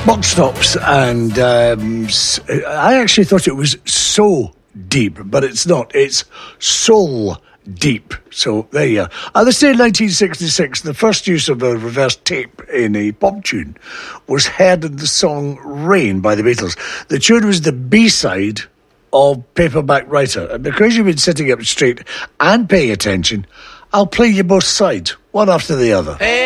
Box Tops, and I actually thought it was So Deep, but it's not. It's Soul Deep. So there you are. This day in 1966, the first use of a reverse tape in a pop tune was heard in the song Rain by the Beatles. The tune was the B-side of Paperback Writer. And because you've been sitting up straight and paying attention, I'll play you both sides, one after the other.